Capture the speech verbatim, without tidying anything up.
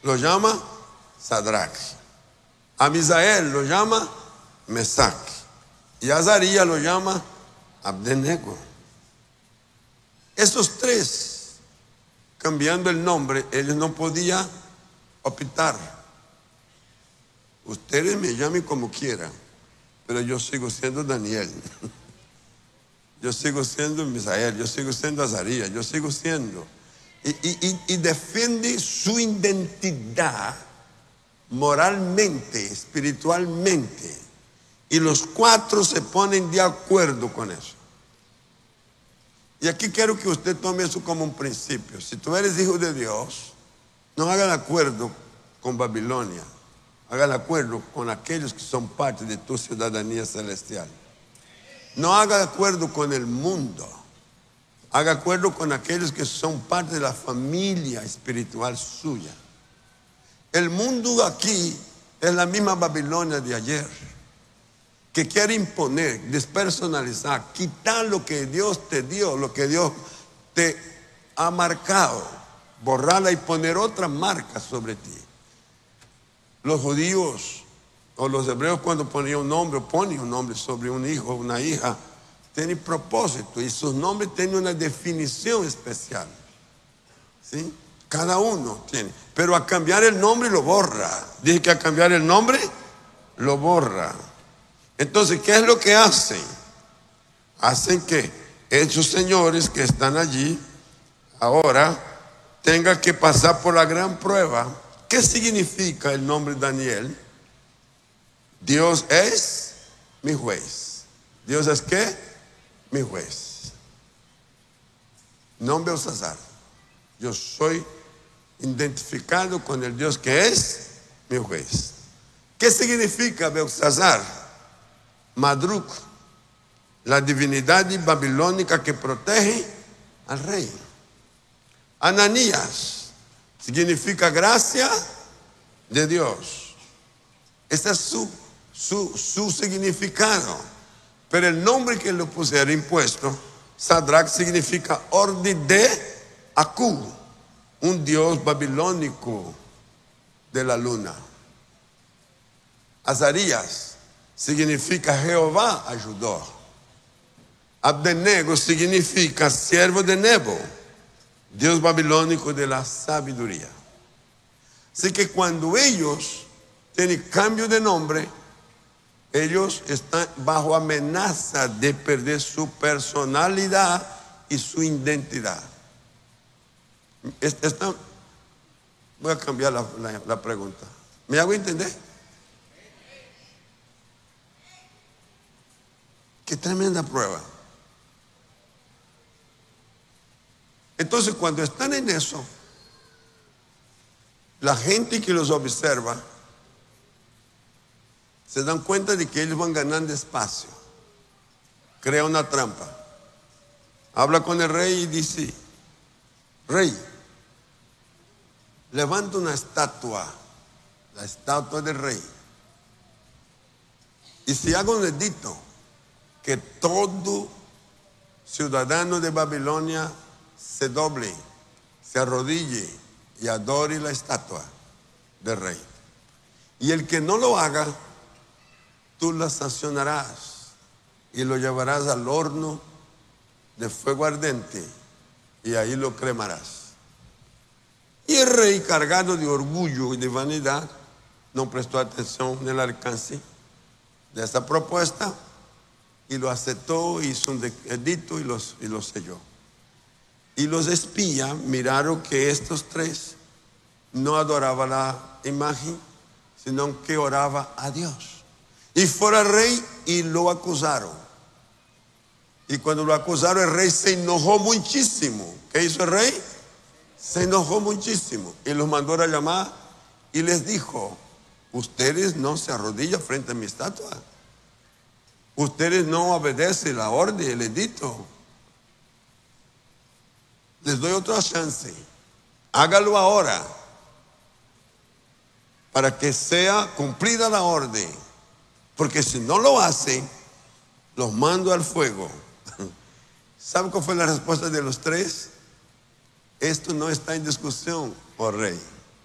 lo llama Sadrach. A Misael lo llama Mesac. Y a Azarías lo llama Abednego. Esos tres, cambiando el nombre, ellos no podían optar. Ustedes me llamen como quieran, pero yo sigo siendo Daniel. Yo sigo siendo Misael, yo sigo siendo Azarías, yo sigo siendo. Y, y, y defiende su identidad moralmente, espiritualmente. Y los cuatro se ponen de acuerdo con eso. Y aquí quiero que usted tome eso como un principio. Si tú eres hijo de Dios, no hagan acuerdo con Babilonia. Hagan acuerdo con aquellos que son parte de tu ciudadanía celestial. No haga acuerdo con el mundo. Haga acuerdo con aquellos que son parte de la familia espiritual suya. El mundo aquí es la misma Babilonia de ayer, que quiere imponer, despersonalizar, quitar lo que Dios te dio, lo que Dios te ha marcado, borrarla y poner otra marca sobre ti. Los judíos o los hebreos, cuando ponían un nombre, ponen un nombre sobre un hijo o una hija, tienen propósito y sus nombres tienen una definición especial. ¿Sí? Cada uno tiene. Pero a cambiar el nombre lo borra. Dije que a cambiar el nombre lo borra. Entonces, ¿qué es lo que hacen? Hacen que esos señores que están allí ahora tengan que pasar por la gran prueba. ¿Qué significa el nombre Daniel? Dios es mi juez. ¿Dios es qué? Mi juez. No Belsasar. Yo soy identificado con el Dios que es mi juez. ¿Qué significa Belsasar? Madruk, la divinidad babilónica que protege al rey. Ananías significa gracia de Dios. Ese es su, su, su significado. Pero el nombre que le pusieron impuesto, Sadrach, significa orden de Aku, un dios babilónico de la luna. Azarías significa Jehová ayudó. Abednego significa siervo de Nebo, dios babilónico de la sabiduría. Así que cuando ellos tienen cambio de nombre, ellos están bajo amenaza de perder su personalidad y su identidad. Esta, voy a cambiar la, la, la pregunta. ¿Me hago entender? Qué tremenda prueba. Entonces, cuando están en eso, la gente que los observa se dan cuenta de que ellos van ganando espacio. Crea una trampa. Habla con el rey y dice: rey, levanta una estatua, la estatua del rey, y si hago un edicto que todo ciudadano de Babilonia se doble, se arrodille y adore la estatua del rey, y el que no lo haga, tú la sancionarás y lo llevarás al horno de fuego ardente y ahí lo cremarás. Y el rey, cargado de orgullo y de vanidad, no prestó atención en el alcance de esa propuesta y lo aceptó, hizo un edicto y los, y lo selló. Y los espías miraron que estos tres no adoraban la imagen, sino que oraba a Dios. Y fuera el rey y lo acusaron. Y cuando lo acusaron, el rey se enojó muchísimo. ¿Qué hizo el rey? Se enojó muchísimo y los mandó a llamar y les dijo: ustedes no se arrodillan frente a mi estatua. Ustedes no obedecen la orden, el edicto. Les doy otra chance. Hágalo ahora para que sea cumplida la orden. Porque si no lo hacen, los mando al fuego. ¿Sabe cuál fue la respuesta de los tres? Esto no está en discusión, oh rey.